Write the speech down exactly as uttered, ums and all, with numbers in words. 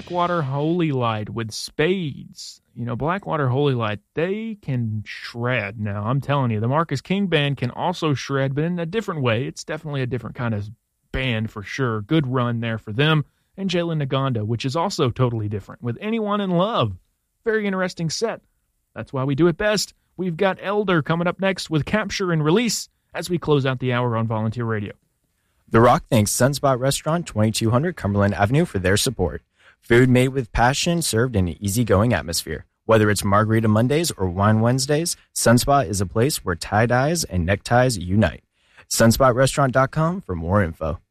Blackwater Holy Light with spades. You know, Blackwater Holy Light, they can shred. Now, I'm telling you, the Marcus King Band can also shred, but in a different way. It's definitely a different kind of band for sure. Good run there for them. And Jalen Naganda, which is also totally different, with Anyone in Love. Very interesting set. That's why we do it best. We've got Elder coming up next with Capture and Release as we close out the hour on Volunteer Radio. The Rock thanks Sunspot Restaurant, twenty-two hundred Cumberland Avenue, for their support. Food made with passion, served in an easygoing atmosphere. Whether it's Margarita Mondays or Wine Wednesdays, Sunspot is a place where tie-dyes and neckties unite. sunspot restaurant dot com for more info.